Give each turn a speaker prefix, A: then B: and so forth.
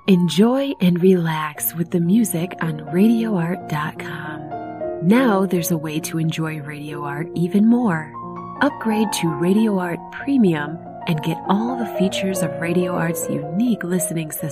A: Enjoy and relax with the music on RadioArt.com. Now there's a way to enjoy Radio Art even more. Upgrade to Radio Art Premium and get all the features of Radio Art's unique listening system.